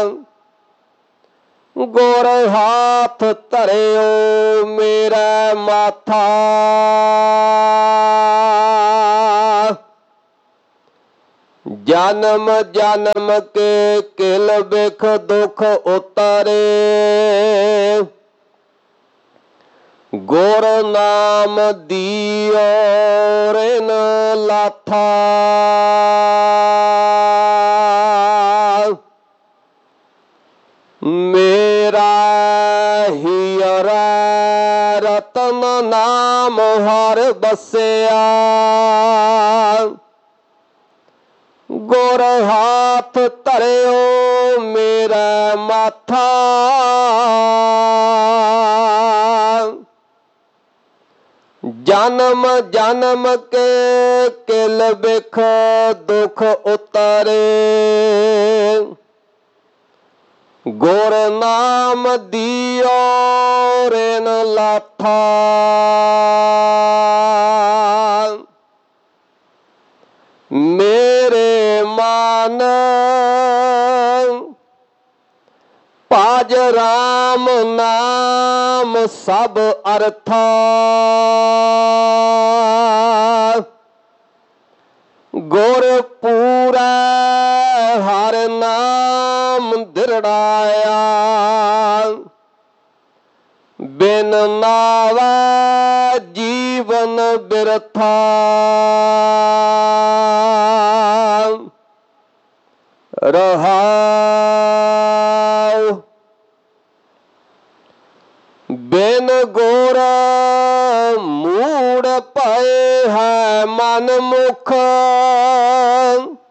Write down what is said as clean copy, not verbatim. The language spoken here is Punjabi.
ਗੁਰ ਹਾਥ ਧਰਿਓ ਮੇਰਾ ਮਾਥਾ। ਜਨਮ ਜਨਮ ਕੇ ਕਿਲ ਬਿਖ ਦੁਖ ਉਤਰੇ, ਗੁਰ ਨਾਮ ਦਿਓ ਰਿਨ ਲਾਥਾ। ਮੇਰਾ ਹੀਰ ਰਤਨ ਨਾਮ ਹਰ ਬਸਿਆ, ਗੁਰ ਹਾਥ ਧਰਿਓ ਮੇਰਾ ਮਾਥਾ। ਜਨਮ ਜਨਮ ਕੇ ਕਿਲ ਬਿਖ ਦੁਖ ਉਤਰੇ, ਗੁਰ ਨਾਮ ਦਿਓ ਰਿਨ ਲਾਥਾ। ਮੇਰੇ ਮਨ ਭਜ ਰਾਮ ਨਾਮ ਸਭ ਅਰਥਾ, ਗੁਰ ਪੂਰਾ ਹਰ ਨਾਮ ਦਿਰੜਾਇਆ। ਬਿਨ ਨਾਵੈ ਜੀਵਨ ਬਿਰਥਾ, ਰਹਾਉ। ਬਿਨ ਗੁਰ ਮੂੜ ਪਏ ਹੈ ਮਨ ਮੁਖ,